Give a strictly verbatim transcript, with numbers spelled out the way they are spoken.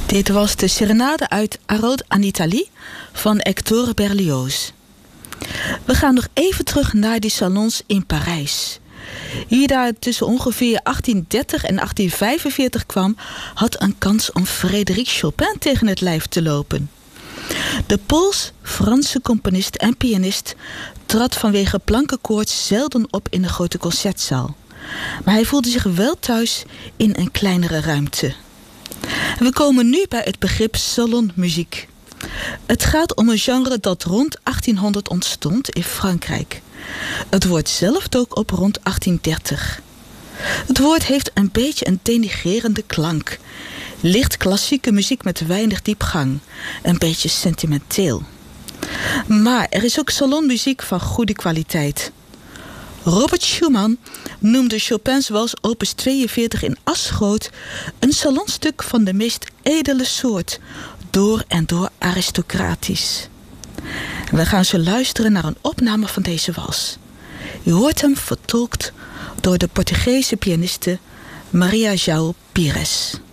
Dit was de serenade uit Arode en Italie van Hector Berlioz. We gaan nog even terug naar die salons in Parijs. Wie daar tussen ongeveer achttien dertig en achttien vijfenveertig kwam, had een kans om Frédéric Chopin tegen het lijf te lopen. De Pools-Franse componist en pianist trad vanwege plankenkoorts zelden op in de grote concertzaal. Maar hij voelde zich wel thuis in een kleinere ruimte. We komen nu bij het begrip salonmuziek. Het gaat om een genre dat rond achttienhonderd ontstond in Frankrijk. Het woord zelf dook op rond achttien dertig. Het woord heeft een beetje een denigrerende klank. Licht klassieke muziek met weinig diepgang. Een beetje sentimenteel. Maar er is ook salonmuziek van goede kwaliteit. Robert Schumann noemde Chopin's wals opus tweeënveertig in Asgroot een salonstuk van de meest edele soort, door en door aristocratisch. We gaan zo luisteren naar een opname van deze wals. U hoort hem vertolkt door de Portugese pianiste Maria João Pires.